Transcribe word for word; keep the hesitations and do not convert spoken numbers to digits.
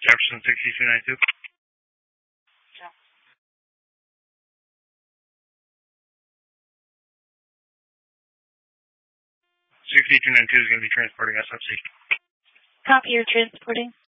Jefferson sixty-two ninety-two. sixty-two ninety-two is going to be transporting S F C. Copy, you're transporting.